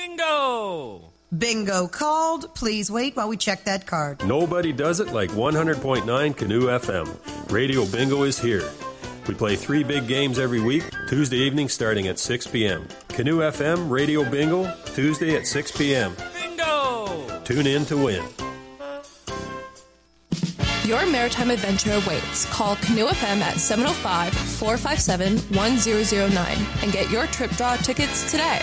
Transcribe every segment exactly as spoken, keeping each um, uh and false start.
Bingo! Bingo called. Please wait while we check that card. Nobody does it like one hundred point nine Canoe F M. Radio Bingo is here. We play three big games every week, Tuesday evening starting at six p.m. Canoe F M Radio Bingo, Tuesday at six p.m. Bingo! Tune in to win. Your maritime adventure awaits. Call Canoe F M at seven oh five, four five seven, one zero zero nine and get your trip draw tickets today.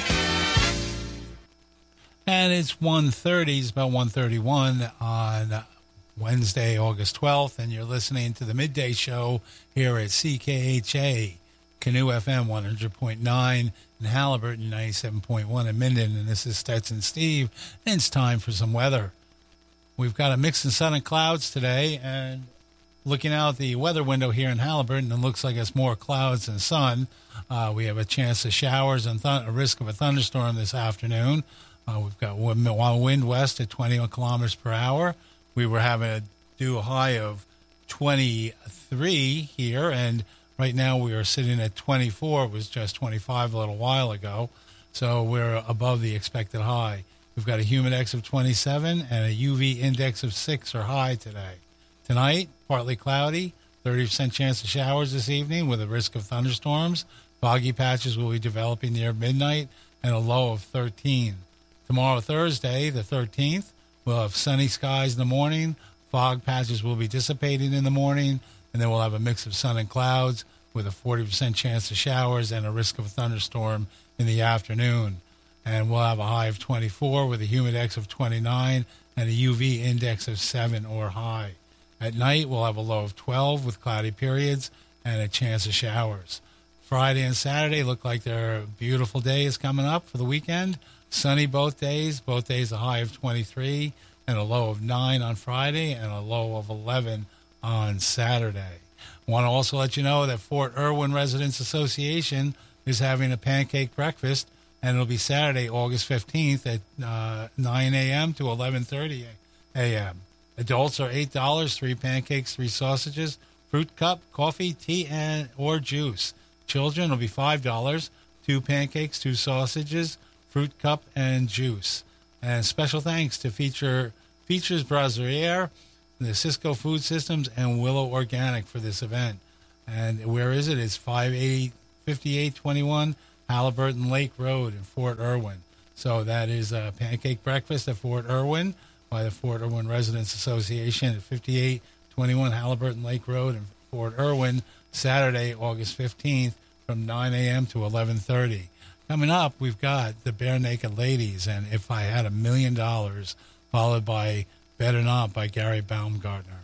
And it's one thirty, it's about one thirty-one on Wednesday, August twelfth, and you're listening to the Midday Show here at C K H A, Canoe F M one hundred point nine, and Halliburton ninety-seven point one in Minden, and this is Stetson Steve, and it's time for some weather. We've got a mix of sun and clouds today, and looking out the weather window here in Halliburton, it looks like it's more clouds than sun. Uh, we have a chance of showers and th- a risk of a thunderstorm this afternoon. Uh, we've got wind west at twenty kilometers per hour. We were having a due high of twenty-three here, and right now we are sitting at twenty-four. It was just twenty-five a little while ago, so we're above the expected high. We've got a humidex of twenty-seven and a U V index of six are high today. Tonight, partly cloudy, thirty percent chance of showers this evening with a risk of thunderstorms. Foggy patches will be developing near midnight and a low of thirteen. Tomorrow, Thursday, the thirteenth, we'll have sunny skies in the morning. Fog patches will be dissipating in the morning, and then we'll have a mix of sun and clouds with a forty percent chance of showers and a risk of a thunderstorm in the afternoon. And we'll have a high of twenty-four with a humidex of twenty-nine and a U V index of seven or high. At night, we'll have a low of twelve with cloudy periods and a chance of showers. Friday and Saturday look like they're beautiful days coming up for the weekend. Sunny both days, both days a high of twenty-three and a low of nine on Friday and a low of eleven on Saturday. I want to also let you know that Fort Irwin Residents Association is having a pancake breakfast, and it'll be Saturday, August fifteenth at uh, nine a.m. to eleven thirty a.m. Adults are eight dollars, three pancakes, three sausages, fruit cup, coffee, tea, and or juice. Children will be five dollars, two pancakes, two sausages, fruit cup, and juice. And special thanks to Feature Features Brasserie, the Cisco Food Systems, and Willow Organic for this event. And where is it? It's five eighty, fifty-eight twenty-one Halliburton Lake Road in Fort Irwin. So that is a pancake breakfast at Fort Irwin by the Fort Irwin Residents Association at fifty-eight twenty-one Halliburton Lake Road in Fort Irwin, Saturday, August fifteenth from nine a.m. to eleven thirty. Coming up, we've got the Bare Naked Ladies and If I Had a Million Dollars, followed by Better Not by Gary Baumgartner.